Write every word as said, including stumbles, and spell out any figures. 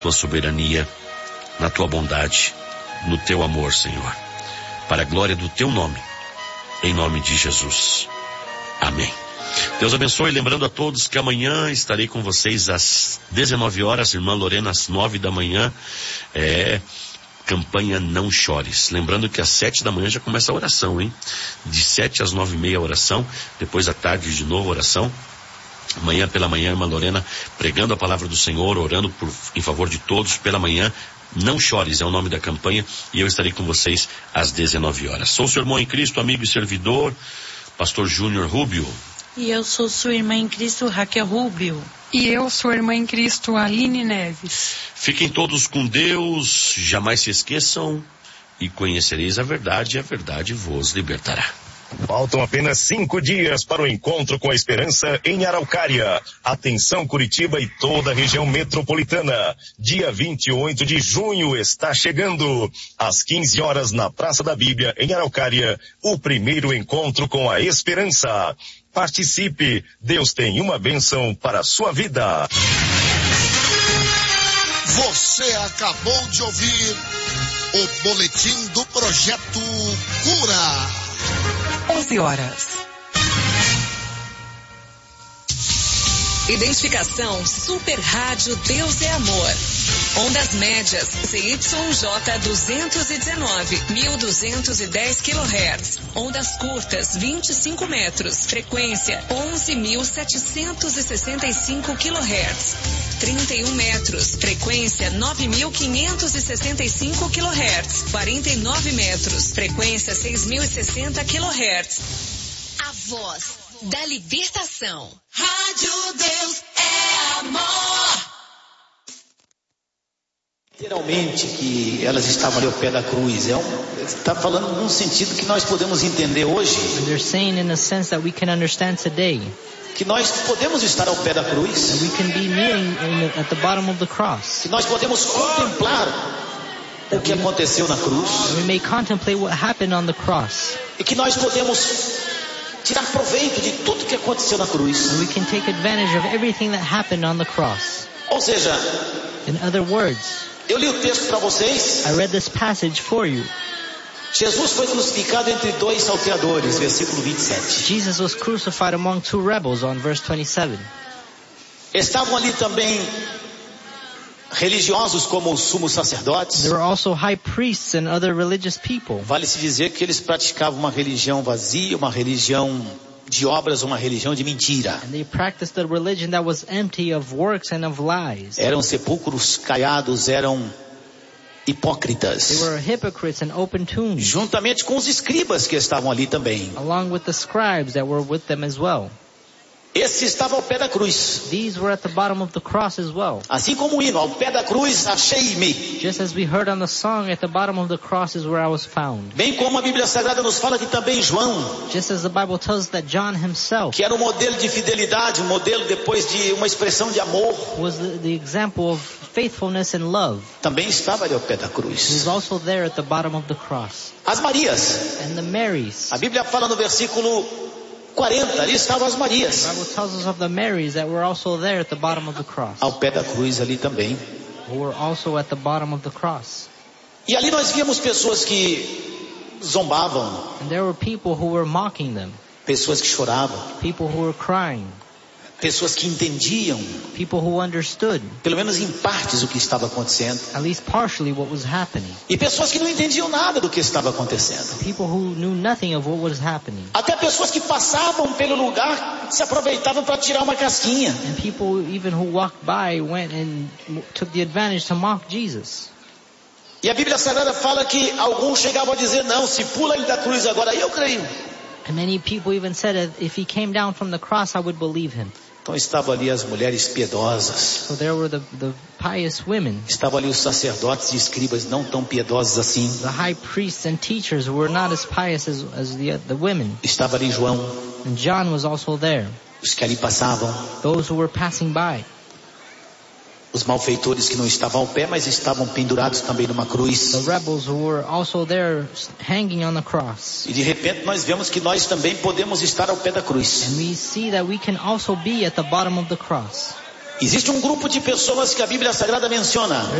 tua soberania, na tua bondade, no teu amor, Senhor, para a glória do teu nome, em nome de Jesus. Amém. Deus abençoe, lembrando a todos que amanhã estarei com vocês às dezenove horas, irmã Lorena, às nove da manhã, é, campanha Não Chores. Lembrando que às sete da manhã já começa a oração, hein? De sete às nove e meia oração, depois à tarde de novo oração. Amanhã pela manhã, irmã Lorena, pregando a palavra do Senhor, orando por, em favor de todos pela manhã. Não Chores é o nome da campanha, e eu estarei com vocês às dezenove horas. Sou seu irmão em Cristo, amigo e servidor, pastor Júnior Rubio. E eu sou sua irmã em Cristo, Raquel Rubio. E eu sou irmã em Cristo, Aline Neves. Fiquem todos com Deus, jamais se esqueçam, e conhecereis a verdade, e a verdade vos libertará. Faltam apenas cinco dias para o encontro com a esperança em Araucária. Atenção, Curitiba e toda a região metropolitana. Dia vinte e oito de junho está chegando. Às quinze horas na Praça da Bíblia, em Araucária, o primeiro encontro com a esperança. Participe, Deus tem uma bênção para a sua vida. Você acabou de ouvir o boletim do Projeto Cura. onze horas. Identificação Super Rádio Deus é Amor. Ondas médias C Y J duzentos e dezenove, mil duzentos e dez quilohertz. Ondas curtas vinte e cinco metros. Frequência onze mil setecentos e sessenta e cinco quilohertz. trinta e um metros. Frequência nove mil quinhentos e sessenta e cinco quilohertz. quarenta e nove metros. Frequência seis mil e sessenta quilohertz. A voz da libertação. Rádio Deus é Amor. Literalmente que elas estavam ali ao pé da cruz, é um, está falando num sentido que nós podemos entender hoje. They're saying in a sense that we can understand today. Que nós podemos estar ao pé da cruz. And we can be kneeling in the, at the bottom of the cross. Que nós podemos contemplar o que aconteceu na cruz. And we may contemplate what happened on the cross. E que nós podemos tirar proveito de tudo que aconteceu na cruz. And we can take advantage of everything that happened on the cross. Ou seja, in other words, eu li o texto para vocês. I read this passage for you. Jesus foi crucificado entre dois salteadores, versículo vinte e sete. Jesus was crucified among two rebels on verse twenty-seven. Estavam ali também religiosos como os sumos sacerdotes. There were also high priests and other religious people. Vale-se dizer que eles praticavam uma religião vazia, uma religião de obras, uma religião de mentira. And they practiced a religion that was empty of works and of lies. Eram sepulcros caiados, eram hipócritas. They were hypocrites and open tombs. Juntamente com os escribas que estavam ali também. Along with the scribes that were with them as well. Esse estava ao pé da cruz. These were at the bottom of the cross as well. Assim como o hino, ao pé da cruz achei-me. Just as we heard on the song, at the bottom of the cross is where I was found. Bem como a Bíblia Sagrada nos fala que também João. Just as the Bible tells us that John himself. Que era um modelo de fidelidade, um modelo depois de uma expressão de amor. Was the, the example of faithfulness and love. Também estava ali ao pé da cruz. He was also there at the bottom of the cross. As Marias. And the Marys. A Bíblia fala no versículo quarenta, ali estavam as Marias. The Bible tells us of the Marys that were also there at the bottom of the cross. Ao pé da cruz ali também. Who were also at the bottom of the cross. E ali nós víamos pessoas que zombavam. And there were people who were mocking them. Pessoas que choravam. People who were crying. Pessoas que entendiam, people who understood, pelo menos em partes, o que estava acontecendo. At least partially what was happening. E pessoas que não entendiam nada do que estava acontecendo. People who knew nothing of what was happening. Até pessoas que passavam pelo lugar se aproveitavam para tirar uma casquinha. And people even who walked by went and took the advantage to mock Jesus. E a Bíblia Sagrada fala que alguns chegavam a dizer, não, se pula ele da cruz agora, eu creio. And many people even said, if he came down from the cross, I would believe him. Então estavam ali as mulheres piedosas. So there were the, the pious women. Estavam ali os sacerdotes e escribas não tão piedosos assim. The high priests and teachers were not as pious as, as the, the women. Estava ali João. And John was also there. Os que ali passavam. Those who were passing by. Os malfeitores que não estavam ao pé, mas estavam pendurados também numa cruz. The rebels who were also there hanging on the cross. E de repente nós vemos que nós também podemos estar ao pé da cruz. And we see that we can also be at the bottom of the cross. Existe um grupo de pessoas que a Bíblia Sagrada menciona.